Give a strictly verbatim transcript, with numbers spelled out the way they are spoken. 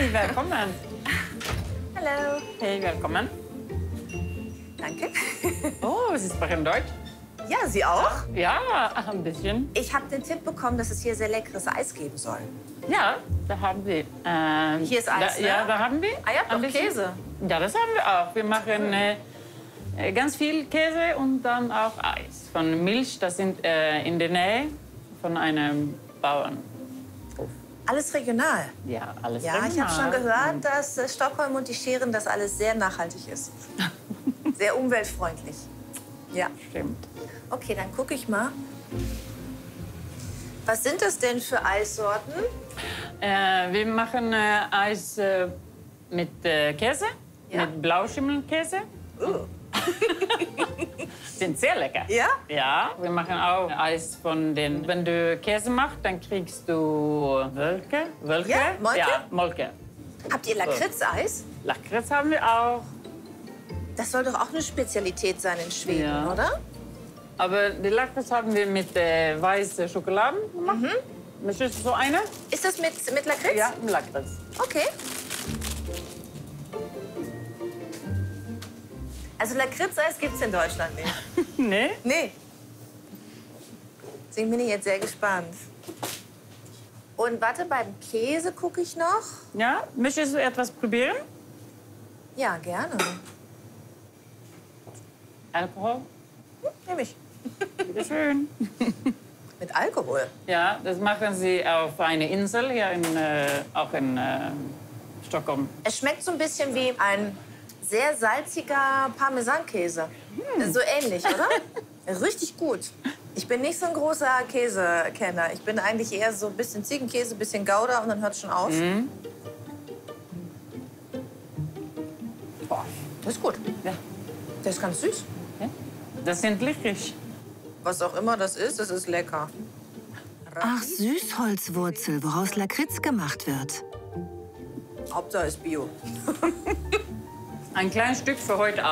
Hi, willkommen. Hallo. Hey, willkommen. Danke. Oh, Sie sprechen Deutsch? Ja, Sie auch? Ja, ein bisschen. Ich habe den Tipp bekommen, dass es hier sehr leckeres Eis geben soll. Ja, da haben wir. Ähm, Hier ist Eis, da, ne? Ja, da haben wir. Ah, ihr habt ein doch bisschen. Käse. Ja, das haben wir auch. Wir machen äh, ganz viel Käse und dann auch Eis. Von Milch, das sind äh, in der Nähe von einem Bauern. Alles regional. Ja, alles Ja, ich habe schon gehört, dass äh, Stockholm und die Scheren, das alles sehr nachhaltig ist. Sehr umweltfreundlich. Ja. Stimmt. Okay, dann gucke ich mal. Was sind das denn für Eissorten? Äh, wir machen äh, Eis äh, mit äh, Käse, Ja. mit Blauschimmelkäse. Uh. Sind sehr lecker. Ja? Ja, wir machen auch Eis von den... Wenn du Käse machst, dann kriegst du Wölke. Wölke? Ja, Molke? Ja, Molke. Habt ihr Lakritzeis? Lakritz haben wir auch. Das soll doch auch eine Spezialität sein in Schweden, Ja. oder? Aber die Lakritz haben wir mit äh, weißer Schokolade gemacht. Mhm. Möchtest du so eine? Ist das mit, mit Lakritz? Ja, mit Lakritz. Okay. Also Lakritzeis gibt's in Deutschland nicht. Nee? Nee. Deswegen bin ich jetzt sehr gespannt. Und warte, beim Käse gucke ich noch. Ja? Möchtest du etwas probieren? Ja, gerne. Alkohol? Hm, nehme ich. Bitte schön. Mit Alkohol. Ja, das machen sie auf einer Insel hier in, äh, auch in äh, Stockholm. Es schmeckt so ein bisschen wie ein sehr salziger Parmesankäse. So ähnlich, oder? Richtig gut. Ich bin nicht so ein großer Käsekenner. Ich bin eigentlich eher so ein bisschen Ziegenkäse, ein bisschen Gouda und dann hört es schon auf. Mhm. Boah, das ist gut. Ja. Das ist ganz süß. Ja. Das sind Licorice. Was auch immer das ist, das ist lecker. Ach, Süßholzwurzel, woraus Lakritz gemacht wird. Hauptsache ist Bio. Ein kleines Stück für heute Abend.